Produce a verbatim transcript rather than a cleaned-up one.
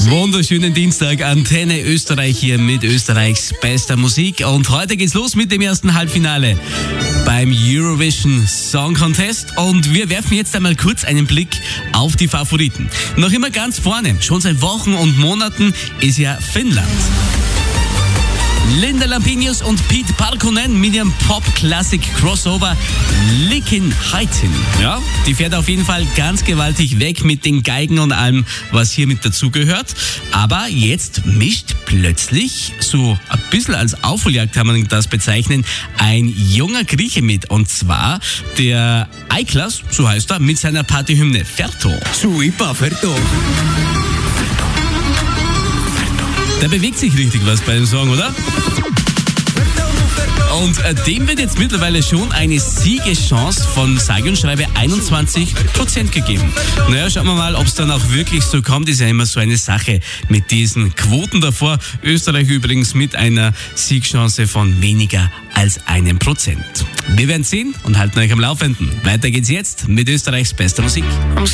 Wunderschönen Dienstag, Antenne Österreich hier mit Österreichs bester Musik. Und heute geht's los mit dem ersten Halbfinale beim Eurovision Song Contest. Und wir werfen jetzt einmal kurz einen Blick auf die Favoriten. Noch immer ganz vorne, schon seit Wochen und Monaten, ist ja Finnland. Linda Lampenius und Pete Parkkonen mit ihrem Pop-Classic-Crossover Likin Heitin. Ja, die fährt auf jeden Fall ganz gewaltig weg mit den Geigen und allem, was hier mit dazugehört. Aber jetzt mischt plötzlich, so ein bisschen als Aufholjagd kann man das bezeichnen, ein junger Grieche mit. Und zwar der Aiklas, so heißt er, mit seiner Partyhymne Ferto. Super, Ferto. Da bewegt sich richtig was bei dem Song, oder? Und äh, dem wird jetzt mittlerweile schon eine Siegeschance von sage und schreibe einundzwanzig Prozent gegeben. Naja, schauen wir mal, ob es dann auch wirklich so kommt. Ist ja immer so eine Sache mit diesen Quoten davor. Österreich übrigens mit einer Siegchance von weniger als einem Prozent. Wir werden sehen und halten euch am Laufenden. Weiter geht's jetzt mit Österreichs bester Musik.